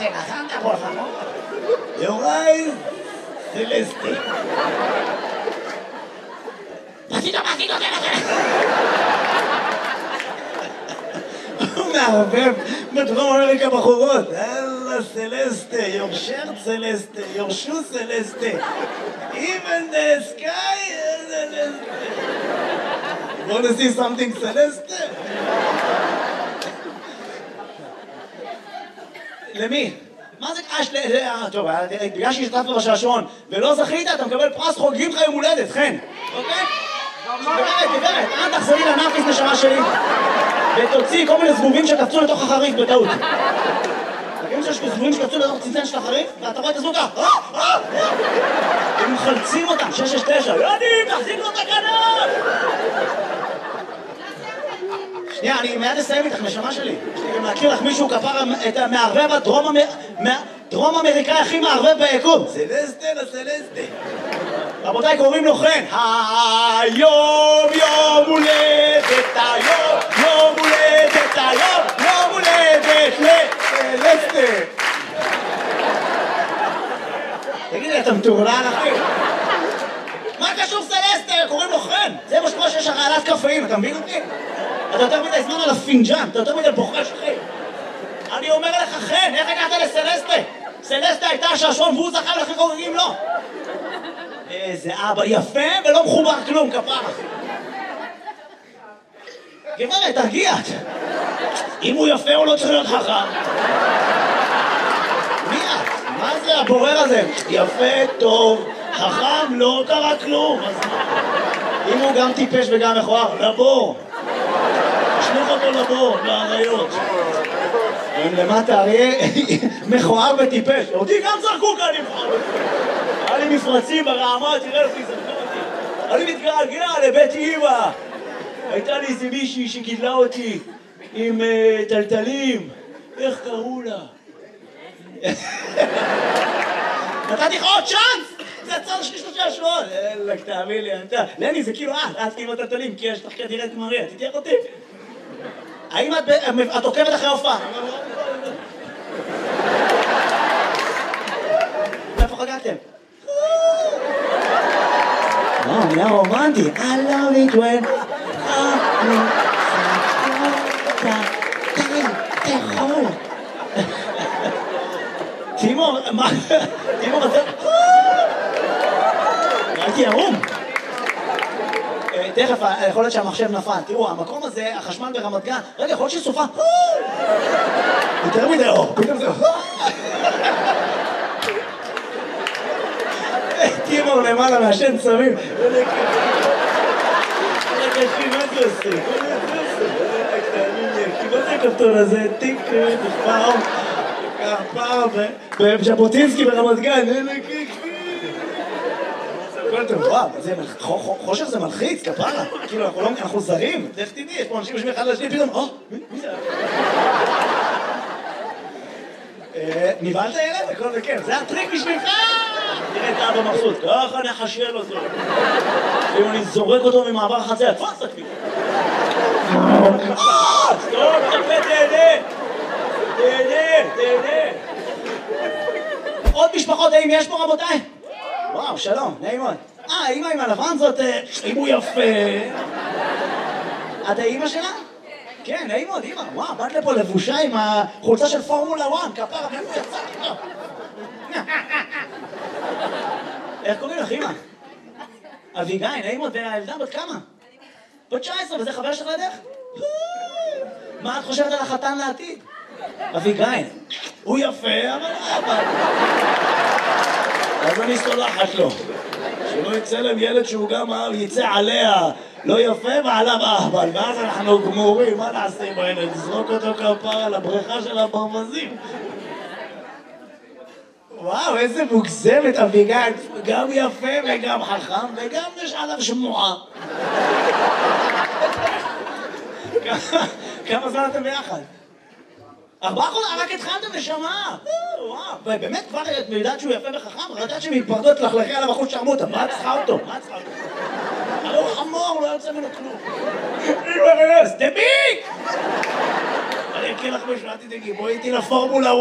יוראי סלסטי. בסito. הוא מערבב בדרום אמריקה בחורות. אללה סלסטה, your shirt סלסטה, your shoe סלסטה. Even the sky סלסטה. wanna see something סלסטה? למי? מה זה טוב, בגלל שהשתתפת בשעשועון ולא זכית, אתה מקבל פרס חוגגים לך יום הולדת, חן, אוקיי? גברת, אל תחזרי לנאפיס נשמה שלי ותוציא כל מיני זבובים שקפצו לתוך החריף בטעות. תגידו שיש זבובים שקפצו לתוך צנצן של החריף ואתה רואה את הזבוב כך הם מחלצים אותם, 669, יודעים, תחזיק לו את הכנף! שנייה, אני מיד אסיים איתך, נשמה שלי. יש לי גם להכיר לך מישהו כפר את המערבב הדרום אמריקאי הכי מערבב ביקום. סלסטה לסלסטה. רבותיי, קוראים לו חן. היום יום הולדת, יום הולדת, יום הולדת לסלסטה. תגידי, אתה מטורלל אחי? מה קשור סלסטה? קוראים לו חן. זה מה שקורה שיש הרעלת קפאים, אתה מבין אותי? אתה יותר מדי זמן על הפינג'אן, אתה יותר מדי בוחש אחי. אני אומר לך חן, איך הגעת לסלסטה? סלסטה הייתה השעשועון והוא זכה ולכן חוגגים לו. איזה אבא יפה ולא מחובר כלום, כפרה. גברת, תרגיע. אם הוא יפה הוא לא צריך להיות חכם. מי את? מה זה הבורר הזה? יפה, טוב, חכם, לא קרה כלום. אם הוא גם טיפש וגם מכוער, לבור. תשליך אותו לבור, לאריות. למטה אריה מכוער וטיפש. אותי גם זרקו כאן מכוער. היה לי מפרצים ברעמה, תראה לפי זרקו אותי. אני מתגעגע לבית אמא. הייתה לי איזה מישהי שגידלה אותי עם טלטלים. איך קראו לה? נתתי לך עוד צ'אנס! זה הצד שלי שלושה שעשועון. אלק, תאמין לי, לני, זה כאילו את כאילו טלטלים, כי יש לך כנראה את מריה, תתייח אותי. האם את עוקבת אחרי הופעה? איפה חגגתם? מילה רומנטי. I love it when תאכול. תימור, מה? תימור, אתה... הייתי ערום. תכף, יכול להיות שהמחשב נפל. תראו, המקום הזה, החשמל ברמת גן, רגע, יכול להיות שסופה. יותר מדי אור, פתאום זה... תימור למעלה מהשן צמים. רגע, אחי, מה זה עושה? מה זה הכפתור הזה? טיק, פעם, פעם, בז'בוטינסקי ברמת גן. וואו, חושך זה מלחיץ, כפרה. כאילו, אנחנו זרים. איך תדעי, יש פה אנשים יושבים אחד לשני, פתאום, מי זה? נבהלת ילד? הכל זה כיף. זה הטריק בשבילך! תראה את האבא מבסוט. ככה נחשל אותו. אם אני זורק אותו ממעבר החציה, תפס את הכביש. טוב, תפה, תהנה. תהנה. עוד משפחות, האם יש פה רבותיי? וואו, שלום, נעים מאוד. האמא עם הלבן זאת, אם הוא יפה. את האמא שלה? כן, נעים מאוד, אמא. וואו, באת לפה לבושה עם החולצה של פורמולה 1, כפרה, מאיפה יצאת? איך קוראים לך, אמא? אביגיל, נעים מאוד, והילדה בת כמה? בת 19, וזה חבר שלך לדרך? מה את חושבת על החתן לעתיד? אביגיל, הוא יפה, אבל... אז אני סולחת לו. שלא יצא להם ילד שהוא גם יצא עליה לא יפה ועליו אהבל, ואז אנחנו גמורים, מה נעשה עם הילד? נזרוק אותו כפרה לבריכה של הברווזים. וואו, איזה מוגזמת אביגיל, גם יפה וגם חכם וגם יש עליו שמועה. כמה זמן אתם ביחד? 4 חודשים, רק התחלתם נשמה. וואו, באמת כבר את יודעת שהוא יפה וחכם, רק יודעת שהם יתפרדו את לחלכי עליו אחוז שרמוטה, מה צריכה אותו? הרי הוא חמור, לא יוצא ממנו כלום. דביק! אני אקריא לך משהו, אל תדאגי, בואי איתי לפורמולה